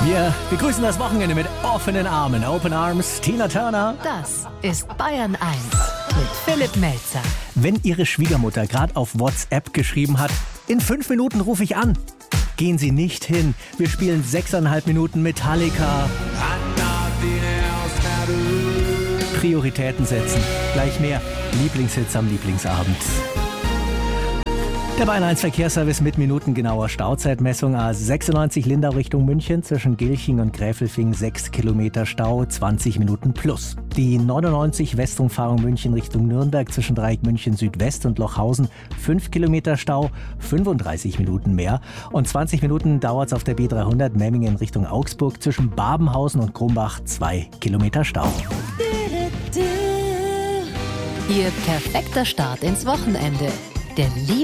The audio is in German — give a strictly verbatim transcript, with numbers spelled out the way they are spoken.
Wir begrüßen das Wochenende mit offenen Armen. Open Arms, Tina Turner. Das ist Bayern eins mit Philipp Melzer. Wenn Ihre Schwiegermutter gerade auf WhatsApp geschrieben hat, in fünf Minuten rufe ich an. Gehen Sie nicht hin. Wir spielen sechseinhalb Minuten Metallica. Prioritäten setzen. Gleich mehr. Lieblingshits am Lieblingsabend. Der Bayern eins Verkehrsservice mit minutengenauer Stauzeitmessung. A sechsundneunzig Lindau Richtung München zwischen Gilching und Gräfelfing sechs Kilometer Stau, zwanzig Minuten plus. Die neunundneunzig Westumfahrung München Richtung Nürnberg zwischen Dreieck München Südwest und Lochhausen fünf Kilometer Stau, fünfunddreißig Minuten mehr. Und zwanzig Minuten dauert es auf der B dreihundert Memmingen Richtung Augsburg zwischen Babenhausen und Krumbach zwei Kilometer Stau. Ihr perfekter Start ins Wochenende. Der Lieb